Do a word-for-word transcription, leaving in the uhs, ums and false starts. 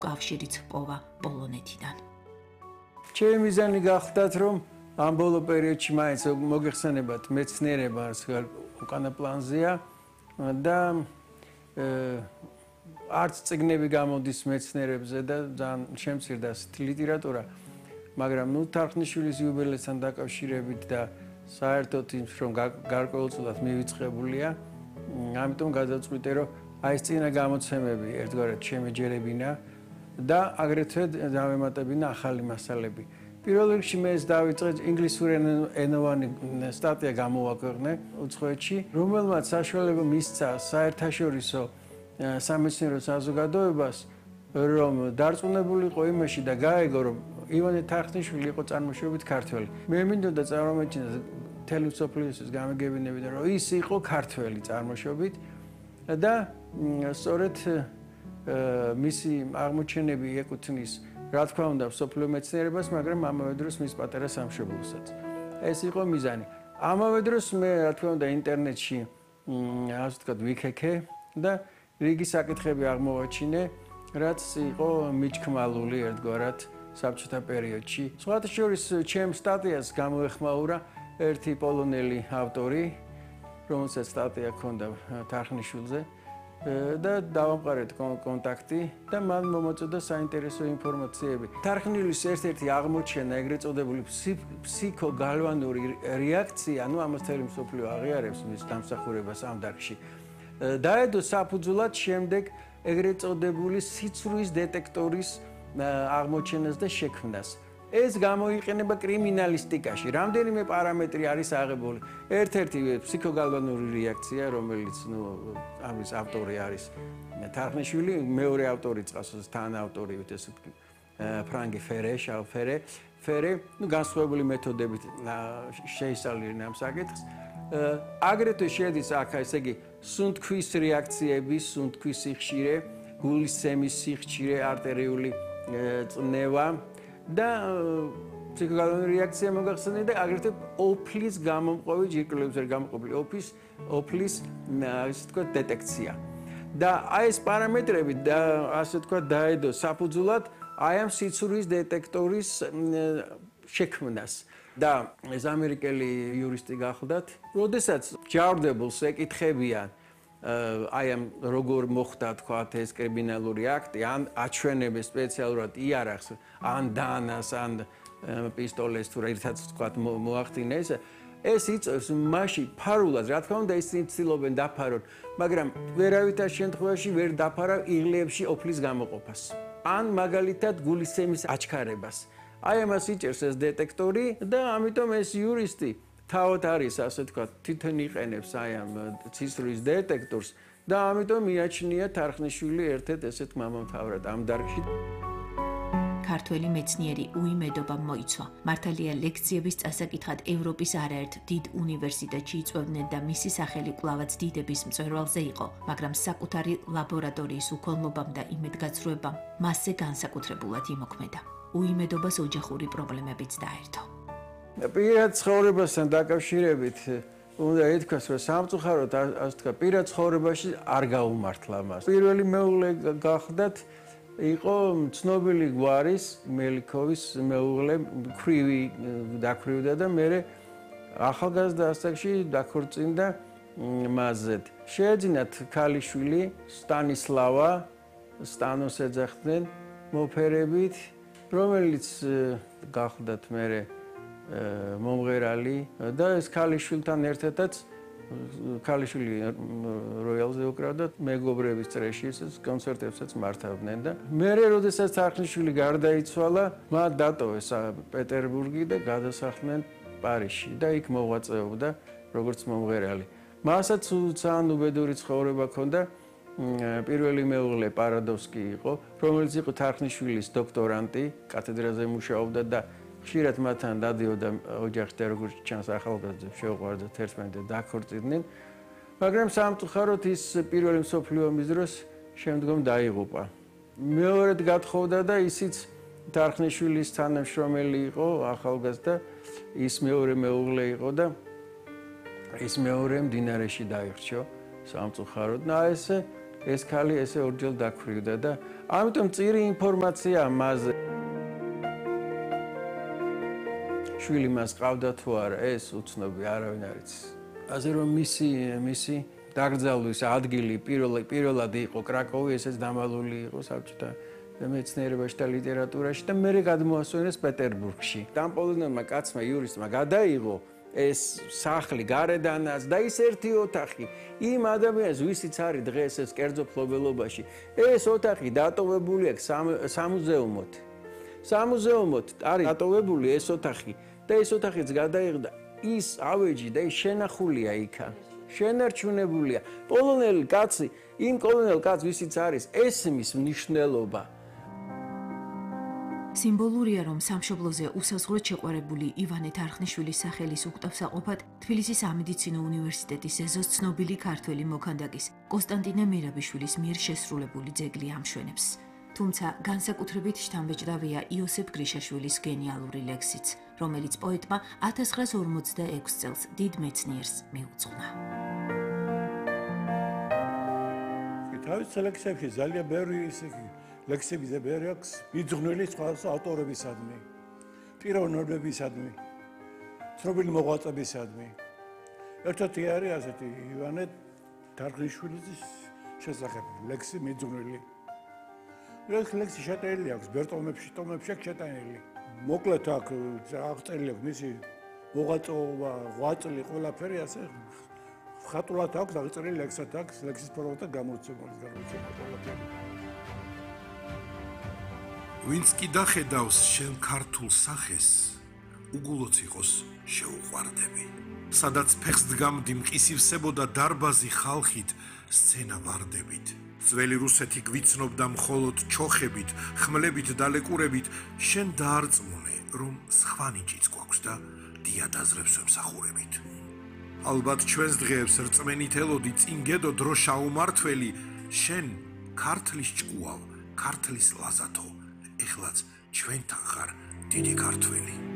კავშირიც ჰპოვა პოლონეთიდან. ჩემი მიზანი გახლდათ, რომ ამ ბოლო პერიოდში მაინც მოგეხსენებათ მეცნიერება უკანა პლანზეა და არც წიგნები გამოდის მეცნიერებზე და ძალიან შემცირდა ლიტერატურა, მაგრამ ნუ თარხნიშვილის იუბილეთან დაკავშირებით და საერთოდ იმის რომ გარკვეულწილად მივიწყებულია, ამიტომ გადავწყვიტე, რომ აი ეს წინა გამოცემები ერთგვარად შემეჯერებინა და აგრეთვე დავემატებინა ახალი მასალები. პირველ რიგში მე ეს დავიწყე ინგლისური ენოვანი სტატია გამოვაქვეყნე უცხოეთში, რომელმაც საშუალება მისცა საერთაშორისო სამეცნიერო საზოგადოებას, რომ დარწმუნებული იყო იმაში და გაეგო, რომ ივანე თარხნიშვილი იყო წარმოშობით ქართველი. მე მინდოდა წარმომეჩინა მთელი მსოფლიოსთვის გამიგებინებინა, რომ ის იყო ქართველი წარმოშობით და სწორედ მისი აღმოჩენები ეკუთვნის, რა თქმა უნდა, მსოფლიო მეცნიერებას, მაგრამ ამავე დროს მის პატარა სამშობლოსაც. ეს იყო მიზანი. ამავე დროს მე, რა თქმა უნდა, ინტერნეტში ასე ვთქვათ, ვიქექე და რიგი საკითხები აღმოვაჩინე, რაც იყო მიჩქმალული ერთგვარად საბჭოთა პერიოდში. სხვათა შორის, ჩემ სტატიას გამოეხმაურა ერთი პოლონელი ავტორი, რომელსაც სტატია ჰქონდა თარხნიშვილზე და დავამყარეთ კონტაქტი და მან მომაწოდა საინტერესო ინფორმაციები. თარხნიშვილის ერთ-ერთი აღმოჩენა, ეგრეთ წოდებული ფსიქოგალვანური რეაქცია, ну ამას თელი მსოფლიო აღიარებს მის დამსახურებას ამ დარგში. დაედო საფუძვლად შემდეგ ეგრეთ წოდებული სიცრუის დეტექტორის აღმოჩენას და შექმნას. ეს გამოიყენება კრიმინალისტიკაში. რამდენიმე პარამეტრი არის აღებული. ერთ-ერთი ფსიქოგალვანური რეაქცია, რომელიც ნუ ამის ავტორი არის თარხნიშვილი, მეორე ავტორი წასოს თან ავტორი ეს ფრანგი ფერე, შავ ფერე, ფერე, ნუ განსხვავებული მეთოდებით შეისწავლიან ამ საკითხს. აგრეთვე შედის აქ, ესე იგი, სუნთქვის რეაქციები, სუნთქვის სიხშირე, გულის ცემის სიხშირე, არტერიული წნევა და ფსიქოგალვანური რეაქცია მოგახსენე და აგრეთვე ოფლის გამომყვევი ჯირკვლებზე გამომყვევი ოფის ოფლის ასე თქვა დეტექცია. და აი ეს პარამეტრები და ასე თქვა დაედო საფუძვლად აი ამ სიცრუის დეტექტორის შექმნას. და ეს ამერიკელი იურისტი გახლდათ, როდესაც ჯავრდებულს ეკითხებიან აი ამ როგორ მოხდა თქვა ეს კრიმინალური აქტი, ან აჩვენებენ სპეციალურად იარაღს, ან დანას, ან პისტოლეს თუ ერთად თქვა მოახდინეს, ეს იწევს მასში ფარულად, რა თქმა უნდა ისინი ცდილობენ დაფარონ, მაგრამ ვერავითარ შემთხვევაში ვერ დაფარავ იღლებში ოფლის გამოყოფას, ან მაგალითად გულისცემის აჩქარებას. აი ამას იჭერს ეს დეტექტორი და ამიტომ ეს იურისტი თავად არის, ასე თქვა, თვითონ იყენებს აი ამ ცისრულის დეტექტორს და ამიტომ მიაჩნია თარხნიშვილი ერთ-ერთ ესეთ მამამთავრად ამ დარგში. ქართველი მეცნიერი უიმედობამ მოიცვა. მართალია ლექციების წასაკითხად ევროპის არაერთ დიდ უნივერსიტეტში იწვევდნენ და მისი სახელი კვლავაც დიდების მწვერვალზე იყო, მაგრამ საკუთარი ლაბორატორიის უქონლობამ და იმედგაცრუებამ მასზე განსაკუთრებულად იმოქმედა. უიმედობას ოჯახური პრობლემებიც დაერთო. პირად ცხოვრებასთან დაკავშირებით უნდა ითქვას, რომ სამწუხაროდ ასე თქვა, პირად ცხოვრებაში არ გაუმართლა მას. პირველი მეუღლე გახლდათ იყო ცნობილი გვარის მელიქოვის მეუღლე, ქვრივი დაქრივდა და მე ახალგაზრდა ასაკში დაქორწინდა მასზედ. შეეძინათ ქალიშვილი სტანისლავა, სტანოს ეძახდნენ მოფერებით, რომელიც გახლდათ მე მომღერალი და ეს ქალიშვილთან ერთადაც ქალიშვილი როიალზე უკრავდა მეგობრების წრეში, ეს კონცერტებსაც მართავდნენ და მე როდესაც თარხნიშვილი გარდაიცვალა, მათ დატოვეს პეტერბურგი და გადასახლდნენ პარიზში და იქ მოღვაწეობდა როგორც მომღერალი. მასაც ძალიან უბედური ცხოვრება ჰქონდა. პირველი მეუღლე პარადოვსკი იყო, რომელიც იყო თარხნიშვილის დოქტორანტი, კათედრაზე მუშაობდა და ხშირად მათთან დადიოდა ოჯახში და როგორც ჩანს ახალგაზრდებს შეუყვარდათ ერთმანეთს და დაქორწინდნენ, მაგრამ სამწუხაროდ ის პირველი მსოფლიო ომის დროს შემდგომ დაიღუპა. მეორედ გათხოვდა და ისიც თარხნიშვილის თანამშრომელი იყო, ახალგაზრდა, ის მეორე მეუღლე იყო და ის მეორე მდინარეში დაირჩიო სამწუხაროდ. და ესე ეს ქალი ესე ორჯერ დაქვრივდა და ამიტომ წირი ინფორმაცია მასზე. შვილი მას ყავდა თუ არა, ეს უცნობი, არავინ არ იცის. ასე რომ მისი მისი დაკრძალვის ადგილი პირველად პირველად იყო კრაკოვი, ესეც დამალული იყო საბჭოთა მეცნიერებაში და ლიტერატურაში და მერე გადმოასვენეს პეტერბურგში. დამპოლონელმა კაცმა იურისტმა გადაიღო ეს სახლი გარედანაც და ის ერთი ოთახი იმ ადამიანს, ვისიც არის დღეს ეს კერძო ფლობელობაში, ეს ოთახი დატოვებული აქვს სამუზეუმოდ. სამუზეუმოდ არის დატოვებული ეს ოთახი და ეს ოთახიც გადაიღდა ის ავეჯი და ის შენახულია იქა. შენარჩუნებულია. პოლონელი კაცი, იმ პოლონელ კაცს, ვისიც არის ესმის მნიშვნელობა. სიმბოლურია, რომ სამშობლოზე უსაზღვროდ შეყვარებული ივანე თარხნიშვილის სახელის უღწევსაყოფად თბილისის სამედიცინო უნივერსიტეტის ეზოს ცნობილი ქართველი მოქანდაკის კონსტანტინე მირაბიშვილის მიერ შესრულებული ძეგლი ამშვენებს. თუმცა განსაკუთრებით შთამბეჭდავია იოსებ გრიშაშვილის გენიალური ლექსიც, რომელიც პოეტმა ათას ცხრაას ორმოცდაექვსი წელს დიდ მეცნიერს მიუძღვნა. თავის ლექსებში ძალიან ბევრი ისე ლექსები ძებერი აქვს მიძღვნილი სხვადასხვა ავტორებისადმი, პიროვნებებისადმი, ცნობილი მოღვაწეებისადმი. ერთ-ერთი არის ასეთი ივანე თარხნიშვილის შესახებ ლექსი მიძღვნილი. ეს ლექსი შეტანილი აქვს ბერტომებში, ტომებში აქვს შეტანილი. მოკლედ აქ აღწერილი აქვს მისი მოღვაწეობა, ღვაწლი, ყველაფერი ასე ხატულად აქვს აღწერილი ლექსად აქვს, ლექსის ფორმათა გამოცემული გამოცემული ყველაფერი. ვინც კი დახედავს შენ ქართულ სახეს, უგულოც იყოს შეუყვარდები. სადაც ფეხს დგამდი მყისივსებოდა დარბაზი ხალხით, სცენა ვარდებით. ძველი რუსეთი გვიცნობდა მხოლოდ ჩოხებით, ხმლებით და ლეკურებით, შენ დაარწმუნე, რომ სხვა ნიჭიც გვაქვს და დიადაზრებს ვემსახურებით. ალბათ ჩვენს დღეებს რწმენით ელოდი წინ გედო დრო შაუმართველი, შენ ქართლის ჭკუალ, ქართლის ლაზათო, ეხლაც ჩვენთან ხარ დიდი ქართველი.